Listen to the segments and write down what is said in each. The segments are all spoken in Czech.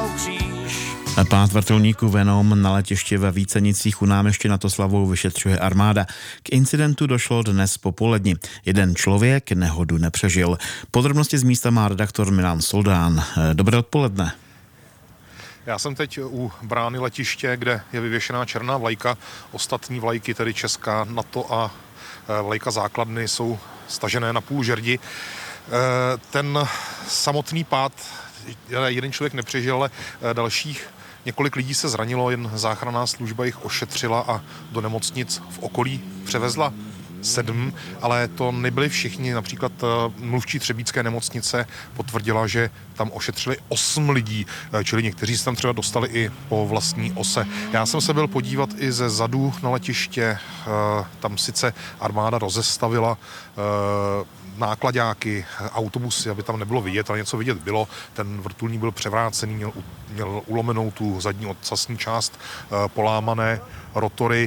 Pád vrtulníku Venom na letišti ve Vícenicích u náměstí nad Oslavou vyšetřuje armáda. K incidentu došlo dnes popoledni. Jeden člověk nehodu nepřežil. Podrobnosti z místa má redaktor Milan Soldán. Dobré odpoledne. Já jsem teď u brány letiště, kde je vyvěšená černá vlajka. Ostatní vlajky, tedy česká, NATO a vlajka základny, jsou stažené na půl žerdi. Ten samotný pád, jeden člověk nepřežil, ale dalších několik lidí se zranilo, jen záchranná služba jich ošetřila a do nemocnic v okolí převezla 7, ale to nebyli všichni. Například mluvčí třebíčské nemocnice potvrdila, že tam ošetřili 8 lidí, čili někteří se tam třeba dostali i po vlastní ose. Já jsem se byl podívat i ze zadu na letiště, tam sice armáda rozestavila náklaďáky, autobusy, aby tam nebylo vidět, ale něco vidět bylo. Ten vrtulník byl převrácený, měl ulomenou tu zadní ocasní část, polámané rotory.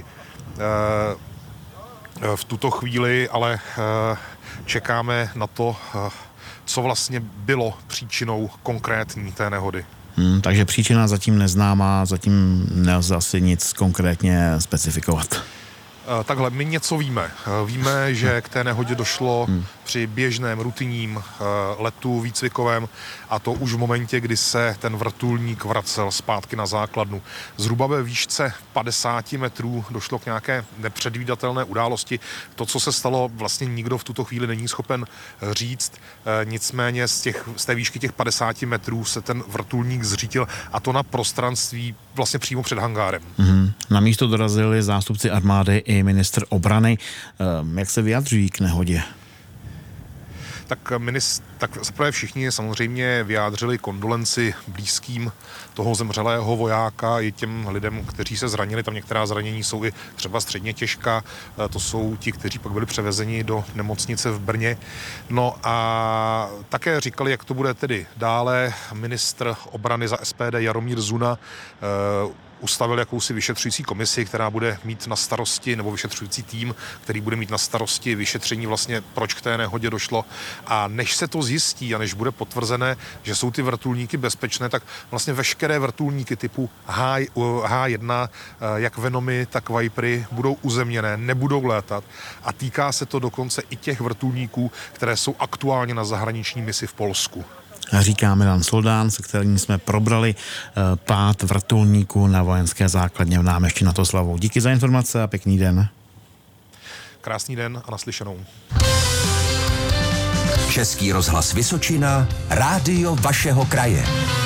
V tuto chvíli ale čekáme na to, co vlastně bylo příčinou konkrétní té nehody. Takže příčina zatím neznámá, zatím nelze asi nic konkrétně specifikovat. Takhle, my něco víme. Víme, že k té nehodě došlo při běžném rutinním letu výcvikovém, a to už v momentě, kdy se ten vrtulník vracel zpátky na základnu. Zhruba ve výšce 50 metrů došlo k nějaké nepředvídatelné události. To, co se stalo, vlastně nikdo v tuto chvíli není schopen říct. Nicméně z té výšky těch 50 metrů se ten vrtulník zřítil, a to na prostranství vlastně přímo před hangárem. Na místo dorazili zástupci armády i ministr obrany. Jak se vyjadřují k nehodě? Tak zaprvé všichni samozřejmě vyjádřili kondolenci blízkým toho zemřelého vojáka i těm lidem, kteří se zranili. Tam některá zranění jsou i třeba středně těžká. To jsou ti, kteří pak byli převezeni do nemocnice v Brně. No a také říkali, jak to bude tedy dále. Ministr obrany za SPD Jaromír Zuna ustavil jakousi vyšetřující komisi, která bude mít na starosti, nebo vyšetřující tým, který bude mít na starosti vyšetření vlastně, proč k té nehodě došlo. A než se to zjistí a než bude potvrzené, že jsou ty vrtulníky bezpečné, tak vlastně veškeré vrtulníky typu H1, jak Venomy, tak Vipery, budou uzemněné, nebudou létat. A týká se to dokonce i těch vrtulníků, které jsou aktuálně na zahraniční misi v Polsku. Říká Milan Soldán, se kterým jsme probrali pád vrtulníku na vojenské základně v náměstí nad Oslavou. Díky za informace a pěkný den. Krásný den a naslyšenou. Český rozhlas Vysočina, rádio vašeho kraje.